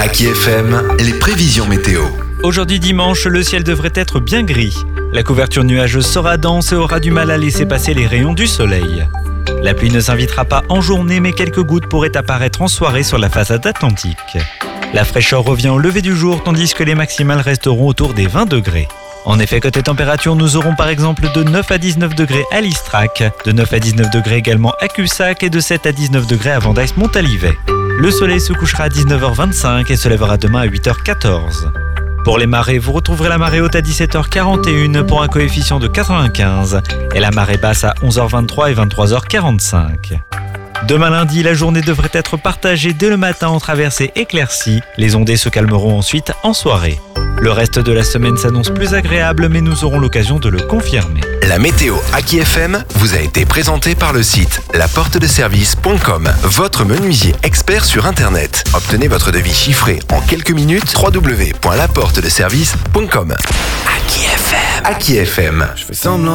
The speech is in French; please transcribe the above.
Aki FM, les prévisions météo. Aujourd'hui dimanche, le ciel devrait être bien gris. La couverture nuageuse sera dense et aura du mal à laisser passer les rayons du soleil. La pluie ne s'invitera pas en journée, mais quelques gouttes pourraient apparaître en soirée sur la façade atlantique. La fraîcheur revient au lever du jour, tandis que les maximales resteront autour des 20 degrés. En effet, côté température, nous aurons par exemple de 9 à 19 degrés à Listrac, de 9 à 19 degrés également à Cussac et de 7 à 19 degrés à Vendeis-Montalivet. Le soleil se couchera à 19h25 et se lèvera demain à 8h14. Pour les marées, vous retrouverez la marée haute à 17h41 pour un coefficient de 95 et la marée basse à 11h23 et 23h45. Demain lundi, la journée devrait être partagée dès le matin en traversée éclaircie. Les ondées se calmeront ensuite en soirée. Le reste de la semaine s'annonce plus agréable, mais nous aurons l'occasion de le confirmer. La météo Aki FM vous a été présentée par le site laportedeservice.com, votre menuisier expert sur Internet. Obtenez votre devis chiffré en quelques minutes. www.laportedeservice.com. Aki FM. Aki FM. Je fais semblant